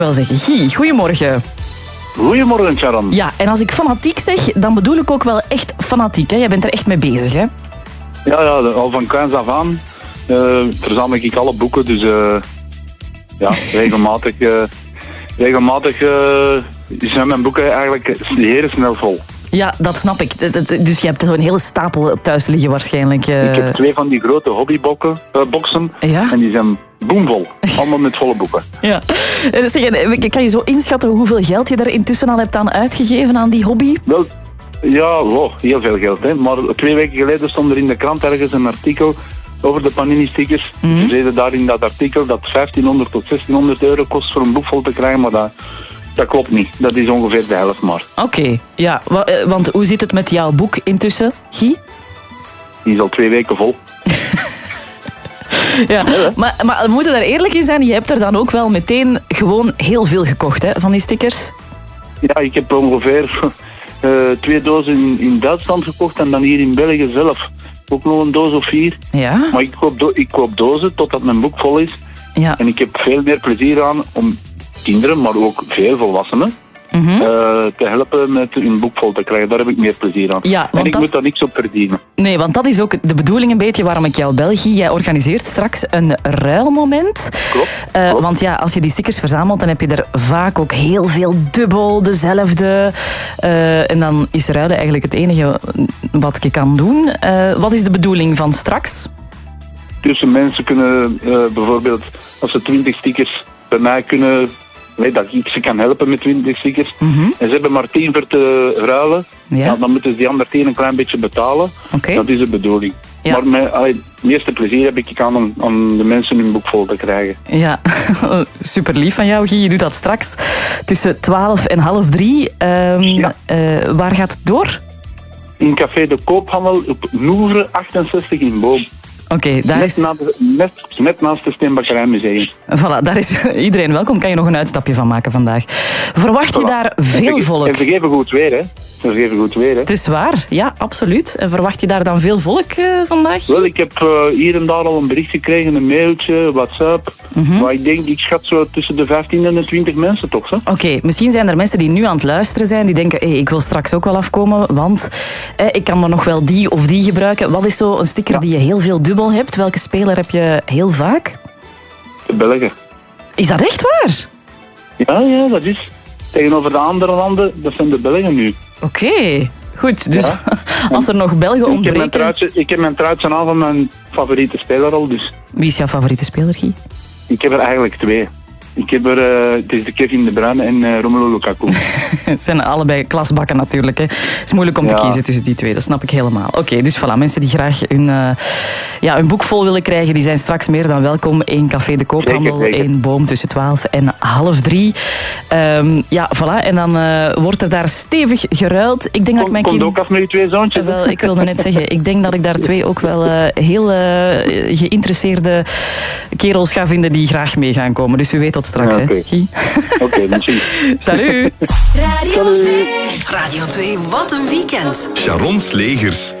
Wel zeggen, Guy, goedemorgen. Goedemorgen, Sharon. Ja, en als ik fanatiek zeg, dan bedoel ik ook wel echt fanatiek. Hè? Jij bent er echt mee bezig, hè? Ja, al van kleins af aan verzamel ik alle boeken, dus regelmatig zijn mijn boeken eigenlijk heel snel vol. Ja, dat snap ik. Dus je hebt zo'n hele stapel thuis liggen waarschijnlijk. Ik heb 2 van die grote hobbyboxen Ja? en die zijn boomvol. Allemaal met volle boeken. Ja. Zeg, kan je zo inschatten hoeveel geld je er intussen al hebt aan uitgegeven aan die hobby? Wel, ja, heel veel geld. Hè. Maar 2 weken geleden stond er in de krant ergens een artikel over de Panini-stickers. Ze zeiden daar in dat artikel dat 1500 tot 1600 euro kost voor een boek vol te krijgen, maar dat klopt niet. Dat is ongeveer de helft maar. Oké, ja. Want hoe zit het met jouw boek intussen, Guy? Die is al 2 weken vol. Ja, maar we moeten daar eerlijk in zijn. Je hebt er dan ook wel meteen gewoon heel veel gekocht, hè, van die stickers. Ja, ik heb ongeveer 2 dozen in Duitsland gekocht en dan hier in België zelf ook nog een doos of 4. Ja? Maar ik koop dozen totdat mijn boek vol is. Ja. En ik heb veel meer plezier aan om kinderen, maar ook veel volwassenen, te helpen met hun boek vol te krijgen. Daar heb ik meer plezier aan. Ja, en ik moet daar niks op verdienen. Nee, want dat is ook de bedoeling een beetje waarom ik jou bel, Guy. Jij organiseert straks een ruilmoment. Klopt. Want ja, als je die stickers verzamelt, dan heb je er vaak ook heel veel dubbel, dezelfde. En dan is ruilen eigenlijk het enige wat je kan doen. Wat is de bedoeling van straks? Dus mensen kunnen bijvoorbeeld, als ze 20 stickers bij mij kunnen, dat ik ze kan helpen met 20 stickers, en ze hebben maar 10 voor te ruilen, dan moeten ze die andere 10 een klein beetje betalen. Okay. Dat is de bedoeling. Ja. Maar het meeste plezier heb ik aan de mensen hun boek vol te krijgen. Ja, super lief van jou, Guy. Je doet dat straks tussen 12 en half 3. Waar gaat het door? In Café de Koophandel op Noevre 68 in Boom. Oké, daar is... Net naast het Steenbakkerijmuseum. Voilà, daar is iedereen welkom. Kan je nog een uitstapje van maken vandaag. Verwacht je daar veel volk? En ze geven goed weer, hè. Het is waar, ja, absoluut. En verwacht je daar dan veel volk vandaag? Wel, ik heb hier en daar al een bericht gekregen, een mailtje, WhatsApp. Maar ik schat zo tussen de 15 en de 20 mensen toch, hè? Oké, misschien zijn er mensen die nu aan het luisteren zijn, die denken, ik wil straks ook wel afkomen, want ik kan er nog wel die of die gebruiken. Wat is zo een sticker die je heel veel dubbel hebt? Welke speler heb je heel vaak? De Belgen. Is dat echt waar? Ja, dat is. Tegenover de andere landen, dat zijn de Belgen nu. Oké, goed. Dus als er nog Belgen ontbreken... Ik heb mijn truitje aan van mijn favoriete speler al, dus... Wie is jouw favoriete speler, Guy? Ik heb er eigenlijk 2. Ik heb er, het is de Kevin De Bruyne en Romelu Lukaku. Het zijn allebei klasbakken natuurlijk. Hè. Het is moeilijk om te kiezen tussen die 2, dat snap ik helemaal. Oké, dus voilà, mensen die graag hun boek vol willen krijgen, die zijn straks meer dan welkom in Café de Koophandel zeker. in Boom tussen 12 en half 3. Voilà, en dan wordt er daar stevig geruild. Ik denk dat ik mijn Komt ook af met je 2 zoontjes. Wel, ik wilde net zeggen, ik denk dat ik daar 2 ook wel heel geïnteresseerde kerels ga vinden die graag mee gaan komen. Dus wie weet tot straks, hè, Guy. Oké, misschien. Salut. Radio 2. Radio 2, wat een weekend. Sharon Slegers.